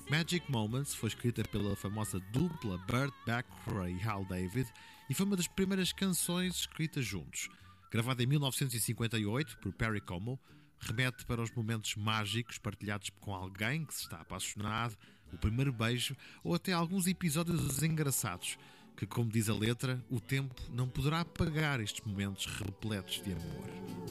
Magic Moments foi escrita pela famosa dupla Burt Bacharach e Hal David e foi uma das primeiras canções escritas juntos. Gravada em 1958 por Perry Como, remete para os momentos mágicos partilhados com alguém que se está apaixonado, o primeiro beijo ou até alguns episódios engraçados que, como diz a letra, o tempo não poderá apagar estes momentos repletos de amor.